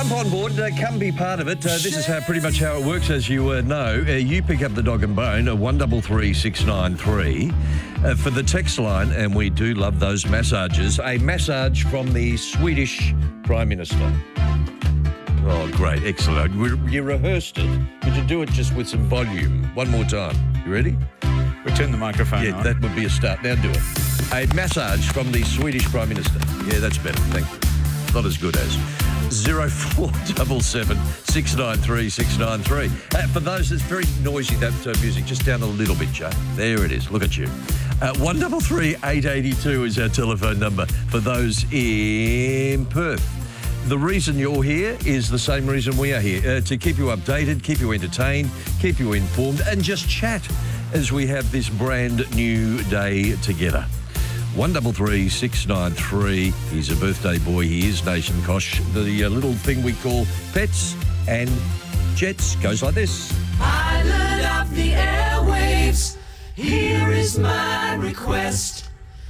jump on board. Come be part of it. This is pretty much how it works, as you know. You pick up the dog and bone, 133 693 for the text line, and we do love those massages. A massage from the Swedish Prime Minister. Oh, great. Excellent. You rehearsed it. Could you do it just with some volume? One more time. You ready? We'll turn the microphone on. That would be a start. Now do it. A massage from the Swedish Prime Minister. Yeah, that's better. Thank you. Not as good as. 0477 693 693. For those, it's very noisy, that music. Just down a little bit, Joe. There it is. Look at you. 133 882 is our telephone number for those in Perth. The reason you're here is the same reason we are here, to keep you updated, keep you entertained, keep you informed, and just chat as we have this brand new day together. 133 693. He's a birthday boy. He is Nation Kosh. The little thing we call pets and jets goes like this. Island of the airwaves, here is my request.